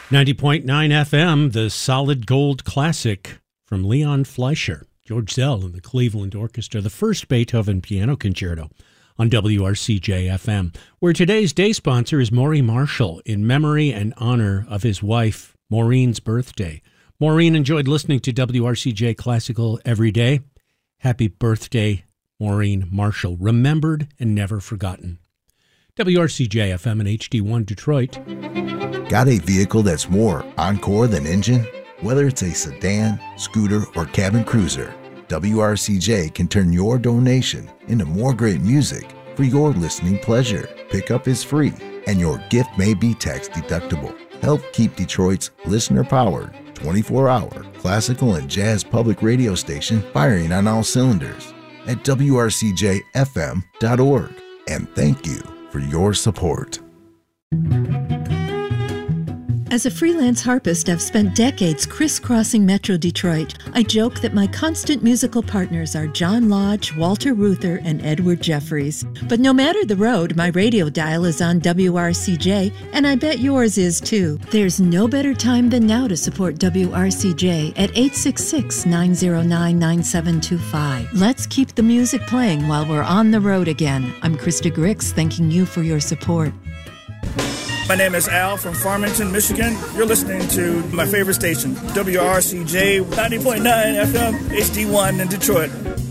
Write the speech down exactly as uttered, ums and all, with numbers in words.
ninety point nine F M, the Solid Gold Classic from Leon Fleischer, George Zell and the Cleveland Orchestra, the first Beethoven Piano Concerto on W R C J F M, where today's day sponsor is Maury Marshall in memory and honor of his wife, Maureen's birthday. Maureen enjoyed listening to W R C J Classical every day. Happy birthday, Maureen Marshall, remembered and never forgotten. W R C J F M and H D one Detroit. Got a vehicle that's more encore than engine? Whether it's a sedan, scooter, or cabin cruiser, W R C J can turn your donation into more great music for your listening pleasure. Pickup is free, and your gift may be tax deductible. Help keep Detroit's listener-powered, twenty-four hour classical and jazz public radio station firing on all cylinders at W R C J F M dot org. And thank you for your support. As a freelance harpist, I've spent decades crisscrossing Metro Detroit. I joke that my constant musical partners are John Lodge, Walter Reuther, and Edward Jeffries. But no matter the road, my radio dial is on W R C J, and I bet yours is too. There's no better time than now to support W R C J at eight six six, nine zero nine, nine seven two five. Let's keep the music playing while we're on the road again. I'm Krista Grix, thanking you for your support. My name is Al from Farmington, Michigan. You're listening to my favorite station, W R C J ninety point nine F M, H D one in Detroit.